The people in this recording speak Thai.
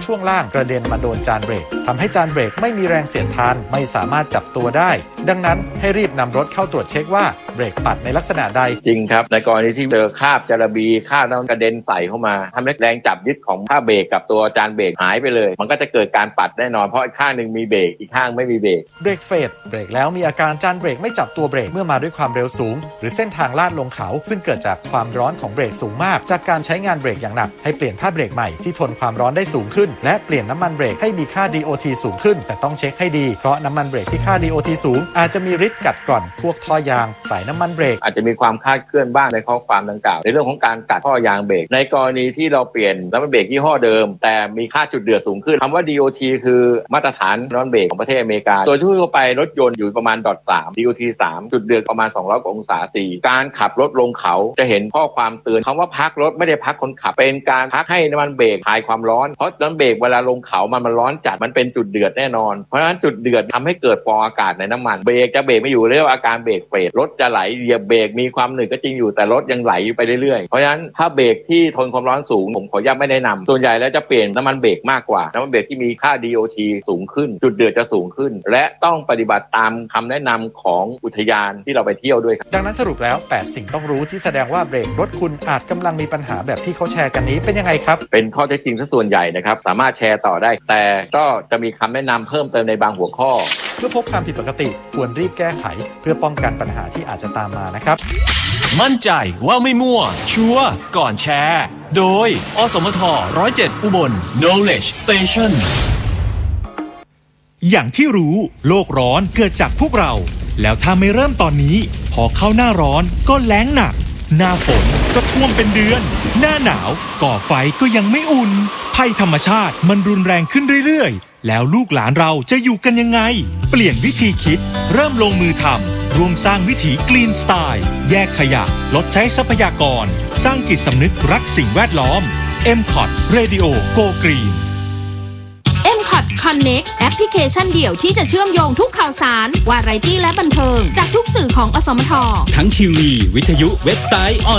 ช่วงล่างกระเด็นมาโดนจานเบรกทำให้จานเบรกไม่มีแรงเสียดทานไม่สามารถจับตัวได้ดังนั้นให้รีบนำรถเข้าตรวจเช็คว่าเบรกปัดในลักษณะใดจริงครับในกรณีที่เจอคราบจาระบีคราบน้ำกระเด็นใส่เข้ามาทำให้แรงจับยึดของผ้าเบรกกับตัวจานเบรกหายไปเลยมันก็จะเกิดการปัดแน่นอนเพราะอีกข้างนึงมีเบรกอีกข้างไม่มีเบรกเบรกเฟดเบรกแล้วมีอาการจานเบรกไม่จับตัวเบรกเมื่อมาด้วยความเร็วสูงหรือเส้นทางลาดลงเขาซึ่งเกิดจากความร้อนของเบรกสูงมากจากการใช้งานเบรกอย่างหนักให้เปลี่ยนผ้าเบรกใหม่ที่ทนความร้อนได้สูงขึ้นและเปลี่ยนน้ำมันเบรกให้มีค่า DOT สูงขึ้นแต่ต้องเช็คให้ดีเพราะน้ำมันเบรกที่ค่า DOT สูงอาจจะมีฤทธิ์กัดกร่อนพวกท่อยางสายน้ำมันเบรกอาจจะมีความคลาดเคลื่อนบ้างในข้อความดังกล่าวในเรื่องของการกัดท่อยางเบรกในกรณีที่เราเปลี่ยนน้ำมันเบรกยี่ห้อเดิมแต่มีค่าจุดเดือดสูงขึ้นคำว่า DOT คือมาตรฐานน้ำมันเบรกของประเทศอเมริกาโดยทั่วไปรถยนต์อยู่ประมาณ .3 DOT 3จุดเดือดประมาณ200กว่าองศา4การขับรถลงเขาจะเห็นข้อความเตือนคำว่าพักรถไม่ได้พักคนขับเป็นการพักให้น้ำมันเบรกคลายความร้อนเพราะน้ำมันเบรกเวลาลงเขามันร้อนจัดมันเป็นจุดเดือดแน่นอนเพราะฉะนั้นจุดเดือดทำให้เกิดฟองอากาศในน้ำมันเบรกจะเบรกไม่อยู่เรียกว่าอาการเบรกเฟดรถจะไหลเหยียบเบรกมีความหนืดก็จริงอยู่แต่รถยังไหลไปเรื่อยๆเพราะฉะนั้นถ้าเบรกที่ทนความร้อนสูงผมขออนุญาตไม่แนะนำส่วนใหญ่แล้วจะเปลี่ยนน้ำมันเบรกมากกว่าน้ำมันเบรกที่มีค่า DOT สูงขึ้นจุดเดือดจะสูงขึ้นและต้องปฏิบัติตามคำแนะนำของอุทยานที่เราไปเที่ยวด้วยครับดังนั้นสรุปแล้ว8สิ่งต้องรู้ที่แสดงว่าเบรกรถคุณอาจกำลังมีปัญหาแบบที่เขาแชร์กันนี้เป็นยังไงครับเป็นข้อเท็จจริงซะส่วนใหญ่นะครับสามารถแชร์ต่อได้แต่ก็จะมีคำแนะนำเพิ่มเติมในบางหัวข้อเพื่อพบความผิดปกติควรรีบแก้ไขเพื่อป้องกันปัญหาที่อาจจะตามมานะครับมั่นใจว่าไม่มั่วชัวร์ก่อนแชร์โดยอสมท107อุบล Knowledge Station อย่างที่รู้โลกร้อนเกิดจากพวกเราแล้วถ้าไม่เริ่มตอนนี้พอเข้าหน้าร้อนก็แล้งหนักหน้าฝนก็ท่วมเป็นเดือนหน้าหนาวก่อไฟก็ยังไม่อุ่นภัยธรรมชาติมันรุนแรงขึ้นเรื่อยๆแล้วลูกหลานเราจะอยู่กันยังไงเปลี่ยนวิธีคิดเริ่มลงมือทำรวมสร้างวิถี Green Style แยกขยะลดใช้ทรัพยากรสร้างจิตสำนึกรักสิ่งแวดล้อม MCOT Radio Go Green MCOT Connect แอปพลิเคชันเดี่ยวที่จะเชื่อมโยงทุกข่าวสารวาไรตี้และบันเทิงจากทุกสื่อของอสมททั้งทีวีวิทยุเว็บไซต์